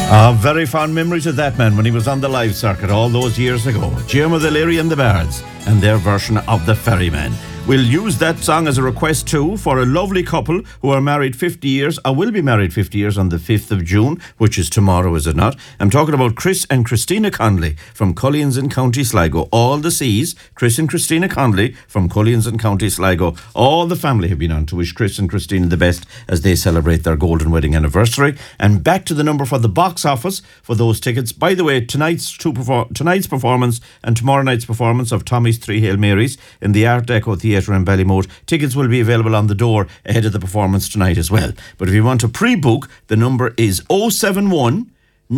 Very fond memories of that man when he was on the live circuit all those years ago. Diarmuid O'Leary and the Bards and their version of The Ferryman. We'll use that song as a request too for a lovely couple who are married 50 years, or will be married 50 years on the 5th of June, which is tomorrow, is it not? I'm talking about Chris and Christina Conley from Culleans in County Sligo. All the C's, Chris and Christina Conley from Culleans in County Sligo. All the family have been on to wish Chris and Christina the best as they celebrate their golden wedding anniversary. And back to the number for the box office for those tickets. By the way, tonight's performance and tomorrow night's performance of Tommy's Three Hail Marys in the Art Deco Theatre in Ballymote. Tickets will be available on the door ahead of the performance tonight as well. But if you want to pre-book, the number is 071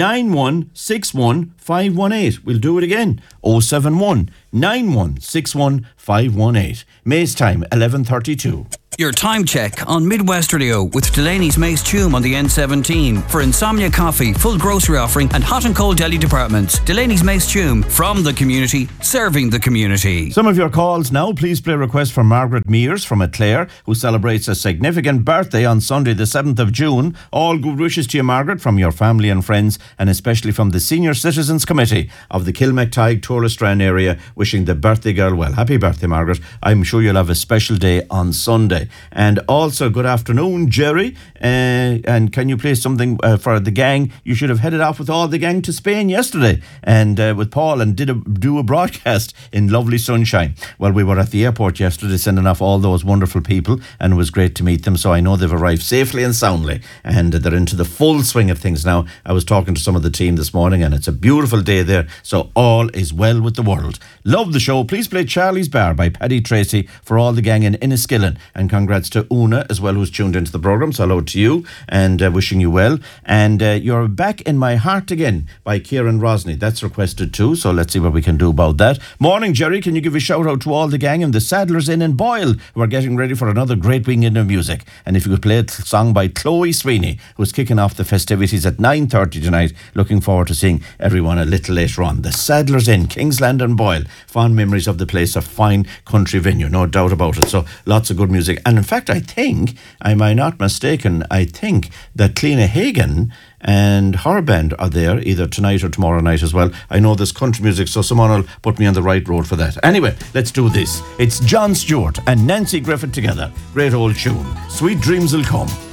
9161 518. We'll do it again. 071 9161 518. May's time, 11:32. Your time check on Midwest Radio with Delaney's Mace Tume on the N17 for Insomnia Coffee, full grocery offering and hot and cold deli departments. Delaney's Mace Tume, from the community, serving the community. Some of your calls now. Please play a request for Margaret Mears from Clare, who celebrates a significant birthday on Sunday the 7th of June. All good wishes to you, Margaret, from your family and friends, and especially from the Senior Citizens Committee of the Kilmactide Tourlestrane area, wishing the birthday girl well. Happy birthday, Margaret. I'm sure you'll have a special day on Sunday. And also, good afternoon, Jerry. And can you play something for the gang? You should have headed off with all the gang to Spain yesterday, and with Paul, and do a broadcast in lovely sunshine. Well, we were at the airport yesterday sending off all those wonderful people, and it was great to meet them. So I know they've arrived safely and soundly, and they're into the full swing of things now. I was talking to some of the team this morning, and it's a beautiful day there. So all is well with the world. Love the show. Please play Charlie's Bar by Paddy Tracy for all the gang in Enniskillen, and congrats to Una as well, who's tuned into the programme. So hello to you, and wishing you well. And You're Back in My Heart Again by Kieran Rosny. That's requested too, so let's see what we can do about that. Morning, Jerry. Can you give a shout out to all the gang in the Sadler's Inn in Boyle, who are getting ready for another great weekend of music? And if you could play a song by Chloe Sweeney, who's kicking off the festivities at 9:30 tonight. Looking forward to seeing everyone a little later on. The Sadler's Inn, Kingsland and Boyle. Fond memories of the place, a fine country venue, no doubt about it. So lots of good music. And in fact, I think, am I not mistaken, I think that Cliona Hagan and her band are there either tonight or tomorrow night as well. I know there's country music, so someone will put me on the right road for that. Anyway, let's do this. It's John Stewart and Nancy Griffith together. Great old tune. Sweet Dreams Will Come.